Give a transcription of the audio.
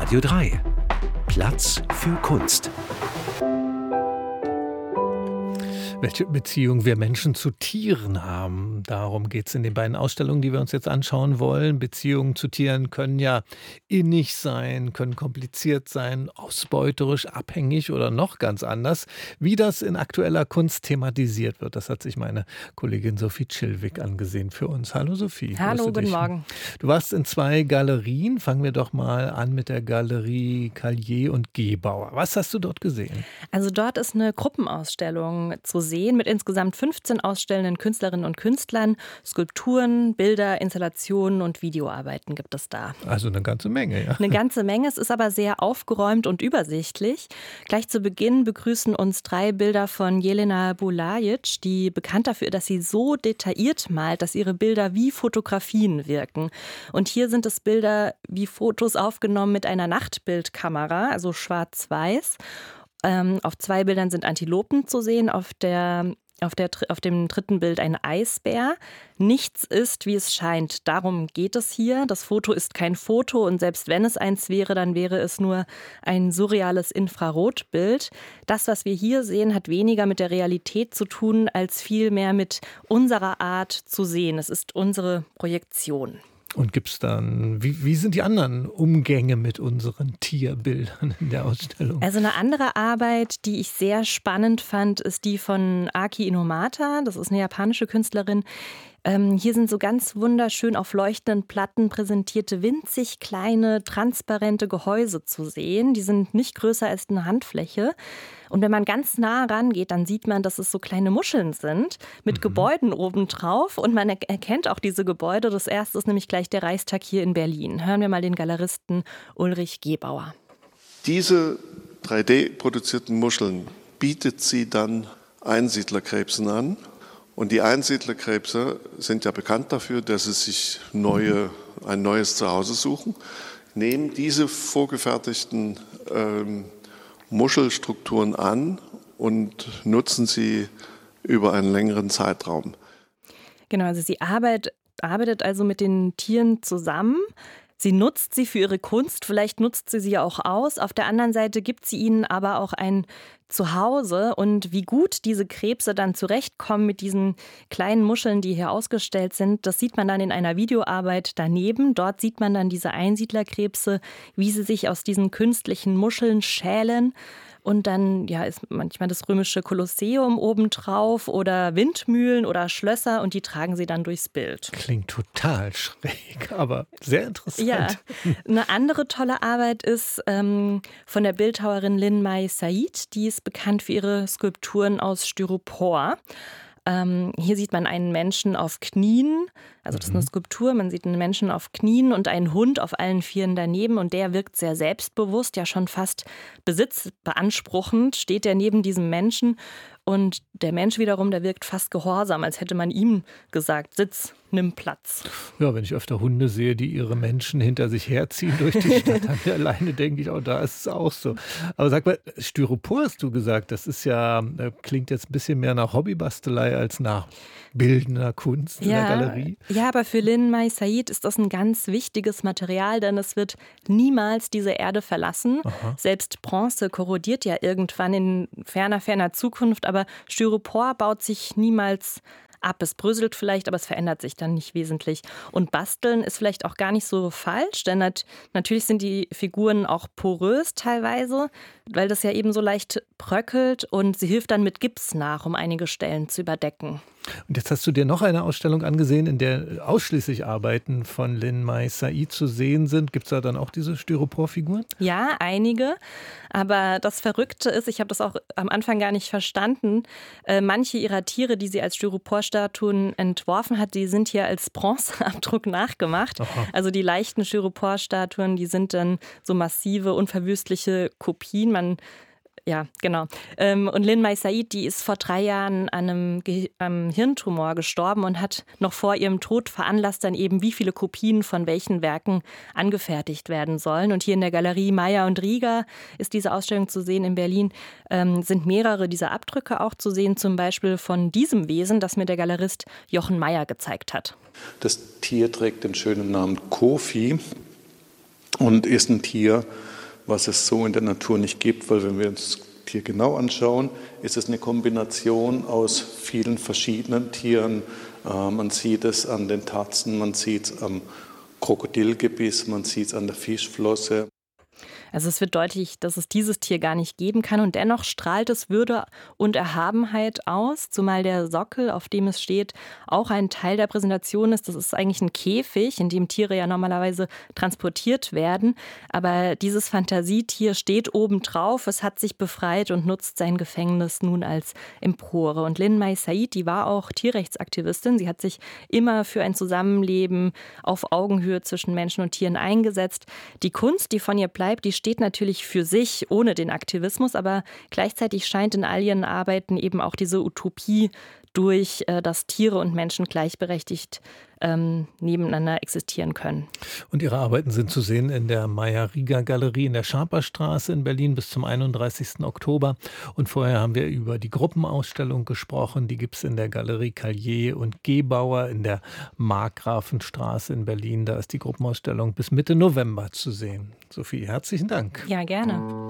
Radio 3. Platz für Kunst. Welche Beziehung wir Menschen zu Tieren haben. Darum geht es in den beiden Ausstellungen, die wir uns jetzt anschauen wollen. Beziehungen zu Tieren können ja innig sein, können kompliziert sein, ausbeuterisch, abhängig oder noch ganz anders. Wie das in aktueller Kunst thematisiert wird, das hat sich meine Kollegin Sophie Chilwig angesehen für uns. Hallo Sophie. Hallo, guten Morgen. Du warst in 2 Galerien. Fangen wir doch mal an mit der Galerie Callier und Gebauer. Was hast du dort gesehen? Also dort ist eine Gruppenausstellung zu sehen mit insgesamt 15 ausstellenden Künstlerinnen und Künstlern. Skulpturen, Bilder, Installationen und Videoarbeiten gibt es da. Also eine ganze Menge, ja. Eine ganze Menge. Es ist aber sehr aufgeräumt und übersichtlich. Gleich zu Beginn begrüßen uns 3 Bilder von Jelena Bulajic, die bekannt dafür, dass sie so detailliert malt, dass ihre Bilder wie Fotografien wirken. Und hier sind es Bilder wie Fotos aufgenommen mit einer Nachtbildkamera, also schwarz-weiß. Auf 2 Bildern sind Antilopen zu sehen, auf dem 3. Bild ein Eisbär. Nichts ist, wie es scheint. Darum geht es hier. Das Foto ist kein Foto und selbst wenn es eins wäre, dann wäre es nur ein surreales Infrarotbild. Das, was wir hier sehen, hat weniger mit der Realität zu tun, als vielmehr mit unserer Art zu sehen. Es ist unsere Projektion. Und gibt es dann, wie sind die anderen Umgänge mit unseren Tierbildern in der Ausstellung? Also eine andere Arbeit, die ich sehr spannend fand, ist die von Aki Inomata. Das ist eine japanische Künstlerin. Hier sind so ganz wunderschön auf leuchtenden Platten präsentierte, winzig kleine, transparente Gehäuse zu sehen. Die sind nicht größer als eine Handfläche. Und wenn man ganz nah rangeht, dann sieht man, dass es so kleine Muscheln sind mit Gebäuden obendrauf. Und man erkennt auch diese Gebäude. Das erste ist nämlich gleich der Reichstag hier in Berlin. Hören wir mal den Galeristen Ulrich Gebauer. Diese 3D-produzierten Muscheln bietet sie dann Einsiedlerkrebsen an. Und die Einsiedlerkrebse sind ja bekannt dafür, dass sie sich ein neues Zuhause suchen, nehmen diese vorgefertigten Muschelstrukturen an und nutzen sie über einen längeren Zeitraum. Genau, also sie arbeitet also mit den Tieren zusammen. Sie nutzt sie für ihre Kunst, vielleicht nutzt sie ja auch aus. Auf der anderen Seite gibt sie ihnen aber auch ein Zuhause. Und wie gut diese Krebse dann zurechtkommen mit diesen kleinen Muscheln, die hier ausgestellt sind, das sieht man dann in einer Videoarbeit daneben. Dort sieht man dann diese Einsiedlerkrebse, wie sie sich aus diesen künstlichen Muscheln schälen. Und dann ist manchmal das römische Kolosseum obendrauf oder Windmühlen oder Schlösser und die tragen sie dann durchs Bild. Klingt total schräg, aber sehr interessant. Ja, eine andere tolle Arbeit ist von der Bildhauerin Lin Mai Said. Die ist bekannt für ihre Skulpturen aus Styropor. Hier sieht man einen Menschen auf Knien, also das ist eine Skulptur, man sieht einen Menschen auf Knien und einen Hund auf allen 4 daneben und der wirkt sehr selbstbewusst, ja schon fast besitzbeanspruchend, steht er neben diesem Menschen und der Mensch wiederum, der wirkt fast gehorsam, als hätte man ihm gesagt, Sitz, nimm Platz. Ja, wenn ich öfter Hunde sehe, die ihre Menschen hinter sich herziehen durch die Stadt, dann alleine denke ich, da ist es auch so. Aber sag mal, Styropor hast du gesagt, das ist ja, klingt jetzt ein bisschen mehr nach Hobbybastelei als nach bildender Kunst in der Galerie. Ja, aber für Lin Mai Said ist das ein ganz wichtiges Material, denn es wird niemals diese Erde verlassen. Aha. Selbst Bronze korrodiert ja irgendwann in ferner Zukunft, aber Styropor baut sich niemals ab. Es bröselt vielleicht, aber es verändert sich dann nicht wesentlich. Und basteln ist vielleicht auch gar nicht so falsch, denn natürlich sind die Figuren auch porös teilweise, weil das ja eben so leicht bröckelt und sie hilft dann mit Gips nach, um einige Stellen zu überdecken. Und jetzt hast du dir noch eine Ausstellung angesehen, in der ausschließlich Arbeiten von Lin Mai Said zu sehen sind. Gibt es da dann auch diese Styroporfiguren? Ja, einige. Aber das Verrückte ist, ich habe das auch am Anfang gar nicht verstanden, manche ihrer Tiere, die sie als Styroporstatuen entworfen hat, die sind hier als Bronzeabdruck nachgemacht. Aha. Also die leichten Styroporstatuen, die sind dann so massive, unverwüstliche Kopien. Ja, genau. Und Lin Mai Said, die ist vor 3 Jahren an einem Hirntumor gestorben und hat noch vor ihrem Tod veranlasst dann eben, wie viele Kopien von welchen Werken angefertigt werden sollen. Und hier in der Galerie Meyer und Rieger ist diese Ausstellung zu sehen in Berlin, sind mehrere dieser Abdrücke auch zu sehen, zum Beispiel von diesem Wesen, das mir der Galerist Jochen Meyer gezeigt hat. Das Tier trägt den schönen Namen Kofi und ist ein Tier, was es so in der Natur nicht gibt, weil wenn wir uns das Tier genau anschauen, ist es eine Kombination aus vielen verschiedenen Tieren. Man sieht es an den Tatzen, man sieht es am Krokodilgebiss, man sieht es an der Fischflosse. Also es wird deutlich, dass es dieses Tier gar nicht geben kann und dennoch strahlt es Würde und Erhabenheit aus, zumal der Sockel, auf dem es steht, auch ein Teil der Präsentation ist. Das ist eigentlich ein Käfig, in dem Tiere ja normalerweise transportiert werden, aber dieses Fantasietier steht obendrauf, es hat sich befreit und nutzt sein Gefängnis nun als Empore. Und Lin Mai Said, die war auch Tierrechtsaktivistin, sie hat sich immer für ein Zusammenleben auf Augenhöhe zwischen Menschen und Tieren eingesetzt. Die Kunst, die von ihr bleibt, die steht natürlich für sich ohne den Aktivismus, aber gleichzeitig scheint in all ihren Arbeiten eben auch diese Utopie durch, dass Tiere und Menschen gleichberechtigt nebeneinander existieren können. Und Ihre Arbeiten sind zu sehen in der Meyer-Rieger-Galerie in der Schaperstraße in Berlin bis zum 31. Oktober. Und vorher haben wir über die Gruppenausstellung gesprochen. Die gibt es in der Galerie Callier und Gebauer in der Markgrafenstraße in Berlin. Da ist die Gruppenausstellung bis Mitte November zu sehen. Sophie, herzlichen Dank. Ja, gerne.